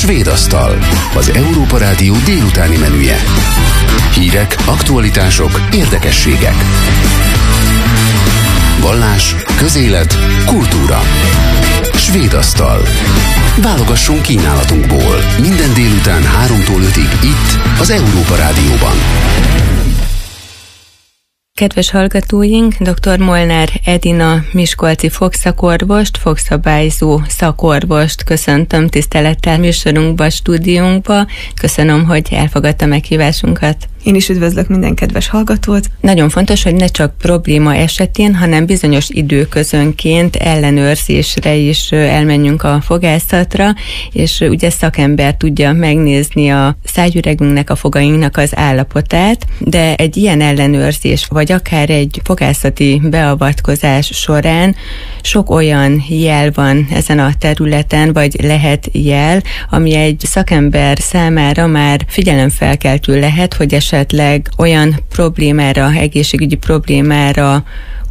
Svéd asztal, az Európa Rádió délutáni menüje. Hírek, aktualitások, érdekességek. Vallás, közélet, kultúra. Svéd asztal. Válogassunk kínálatunkból. Minden délután 3-tól 5-ig itt, az Európa Rádióban. Kedves hallgatóink, dr. Molnár Edina miskolci fogszakorvost, fogszabályzó szakorvost köszöntöm tisztelettel műsorunkba, stúdiónkba. Köszönöm, hogy elfogadta meghívásunkat. Én is üdvözlök minden kedves hallgatót. Nagyon fontos, hogy ne csak probléma esetén, hanem bizonyos időközönként ellenőrzésre is elmenjünk a fogászatra, és ugye szakember tudja megnézni a szájüregünknek, a fogainknak az állapotát, de egy ilyen ellenőrzés, vagy akár egy fogászati beavatkozás során sok olyan jel van ezen a területen, vagy lehet jel, ami egy szakember számára már figyelemfelkeltő lehet, hogy esetleg olyan problémára, egészségügyi problémára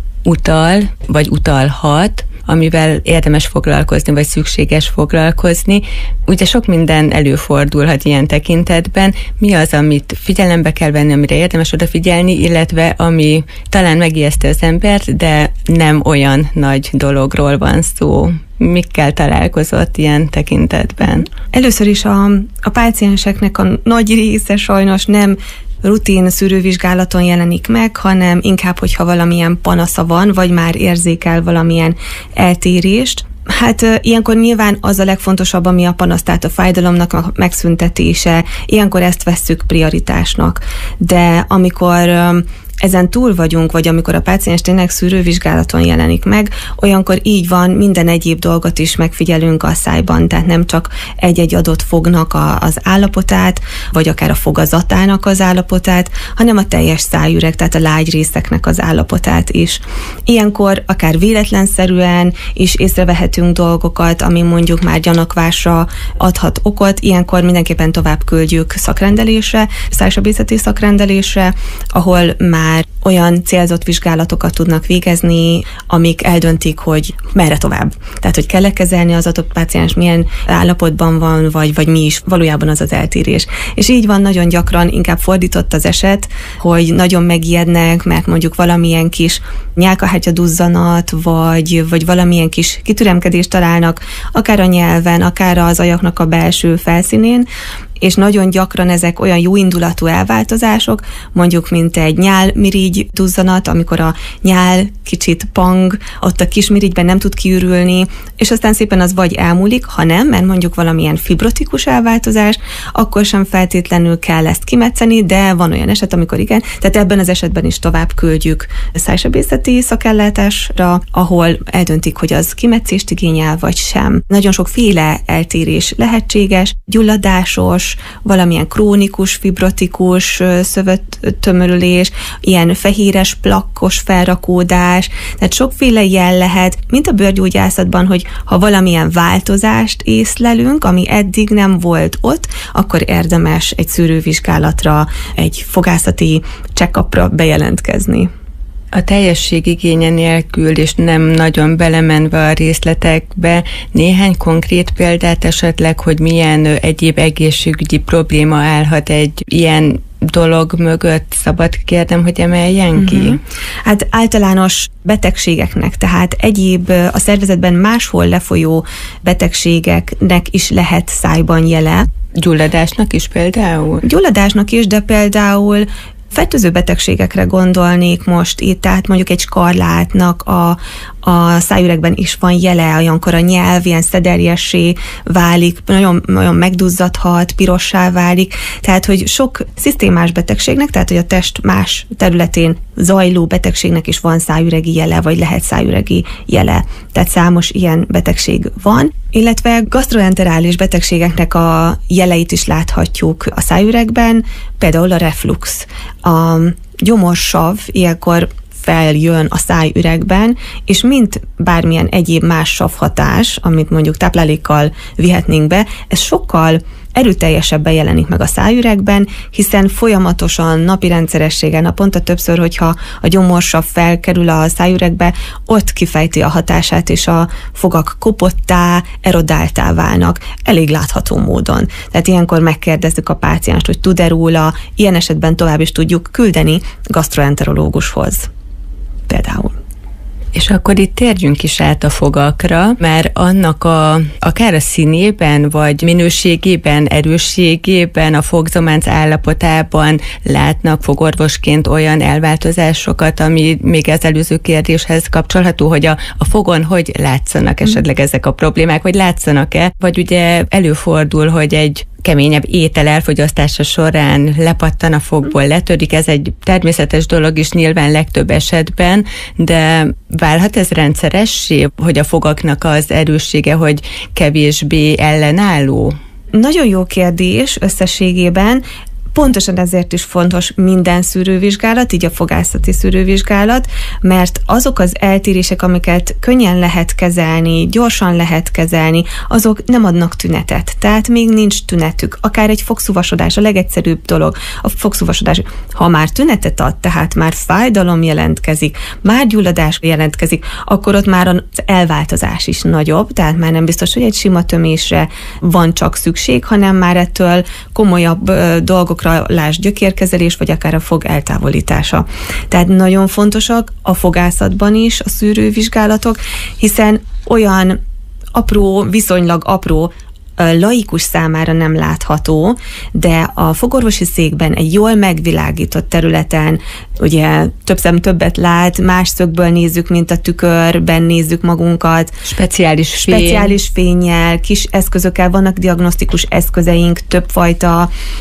utal, vagy utalhat, amivel érdemes foglalkozni, vagy szükséges foglalkozni. Ugye sok minden előfordulhat ilyen tekintetben. Mi az, amit figyelembe kell venni, amire érdemes odafigyelni, illetve ami talán megijeszti az embert, de nem olyan nagy dologról van szó. Mikkel találkozott ilyen tekintetben? Először is a pácienseknek a nagy része sajnos nem rutin szűrővizsgálaton jelenik meg, hanem inkább, hogyha valamilyen panasza van, vagy már érzékel valamilyen eltérést. Hát ilyenkor nyilván az a legfontosabb, ami a panasz, tehát a fájdalomnak a megszüntetése, ilyenkor ezt vesszük prioritásnak. De amikor ezen túl vagyunk, vagy amikor a páciens tényleg szűrővizsgálaton jelenik meg, olyankor így van, minden egyéb dolgot is megfigyelünk a szájban, tehát nem csak egy-egy adott fognak az állapotát, vagy akár a fogazatának az állapotát, hanem a teljes szájüreg, tehát a lágy részeknek az állapotát is. Ilyenkor akár véletlenszerűen is észrevehetünk dolgokat, ami mondjuk már gyanakvásra adhat okot, ilyenkor mindenképpen tovább küldjük szakrendelésre, szájsebészeti szakrendelésre, ahol már olyan célzott vizsgálatokat tudnak végezni, amik eldöntik, hogy merre tovább. Tehát, hogy kell kezelni az adott páciens, milyen állapotban van, vagy mi is valójában az az eltérés. És így van, nagyon gyakran inkább fordított az eset, hogy nagyon megijednek, mert mondjuk valamilyen kis nyálkahártya duzzanat, vagy valamilyen kis kitüremkedést találnak, akár a nyelven, akár az ajaknak a belső felszínén, és nagyon gyakran ezek olyan jóindulatú elváltozások, mondjuk mint egy nyálmirigy duzzanat, amikor a nyál kicsit pang, ott a kismirigyben nem tud kiürülni, és aztán szépen az vagy elmúlik, ha nem, mert mondjuk valamilyen fibrotikus elváltozás, akkor sem feltétlenül kell ezt kimetszeni, de van olyan eset, amikor igen, tehát ebben az esetben is tovább küldjük szájsebészeti szakellátásra, ahol eldöntik, hogy az kimetszést igényel, vagy sem. Nagyon sokféle eltérés lehetséges, gyulladásos, valamilyen krónikus, fibrotikus szövettömörülés, ilyen fehéres, plakkos felrakódás, tehát sokféle jel lehet, mint a bőrgyógyászatban, hogy ha valamilyen változást észlelünk, ami eddig nem volt ott, akkor érdemes egy szűrővizsgálatra, egy fogászati check-upra bejelentkezni. A teljesség igénye nélkül, és nem nagyon belemenve a részletekbe, néhány konkrét példát esetleg, hogy milyen egyéb egészségügyi probléma állhat egy ilyen dolog mögött, szabad kérdem, hogy emeljen ki? Hát általános betegségeknek, tehát egyéb a szervezetben máshol lefolyó betegségeknek is lehet szájban jele. Gyulladásnak is például? Gyulladásnak is, de például fertőző betegségekre gondolnék most itt, tehát mondjuk egy skarlátnak a szájüregben is van jele, olyankor a nyelv ilyen szederjessé válik, nagyon, nagyon megduzzadhat, pirossá válik, tehát hogy sok szisztémás betegségnek, tehát hogy a test más területén zajló betegségnek is van szájüregi jele, vagy lehet szájüregi jele. Tehát számos ilyen betegség van, illetve gasztroenterális betegségeknek a jeleit is láthatjuk a szájüregben, például a reflux. A gyomorsav ilyenkor feljön a szájüregben, és mint bármilyen egyéb más savhatás, amit mondjuk táplálékkal vihetnénk be, ez sokkal erőteljesebben jelenik meg a szájüregben, hiszen folyamatosan, napi rendszerességgel, naponta többször, hogyha a gyomorsav felkerül a szájüregbe, ott kifejti a hatását, és a fogak kopottá, erodáltá válnak, elég látható módon. Tehát ilyenkor megkérdezzük a pácienst, hogy tud-e róla, ilyen esetben tovább is tudjuk küldeni gastroenterológushoz. Például. És akkor itt térjünk is át a fogakra, mert annak akár a színében, vagy minőségében, erősségében, a fogzománc állapotában látnak fogorvosként olyan elváltozásokat, ami még az előző kérdéshez kapcsolható, hogy a fogon hogy látszanak esetleg ezek a problémák, vagy látszanak-e, vagy ugye előfordul, hogy egy keményebb étel elfogyasztása során lepattan a fogból, letörik, ez egy természetes dolog is nyilván legtöbb esetben, de válhat ez rendszeressé, hogy a fogaknak az erőssége, hogy kevésbé ellenálló? Nagyon jó kérdés összességében. Pontosan ezért is fontos minden szűrővizsgálat, így a fogászati szűrővizsgálat, mert azok az eltérések, amiket könnyen lehet kezelni, gyorsan lehet kezelni, azok nem adnak tünetet. Tehát még nincs tünetük. Akár egy fogszúvasodás, a legegyszerűbb dolog, a fogszúvasodás. Ha már tünetet ad, tehát már fájdalom jelentkezik, már gyulladás jelentkezik, akkor ott már az elváltozás is nagyobb, tehát már nem biztos, hogy egy sima tömésre van csak szükség, hanem már ettől komolyabb dolgok, lásd gyökérkezelés, vagy akár a fog eltávolítása. Tehát nagyon fontosak a fogászatban is a szűrővizsgálatok, hiszen olyan apró, viszonylag apró, laikus számára nem látható, de a fogorvosi székben egy jól megvilágított területen, ugye több szem többet lát, más szögből nézzük, mint a tükörben nézzük magunkat. Speciális fénnyel, kis eszközökkel, vannak diagnosztikus eszközeink, többfajta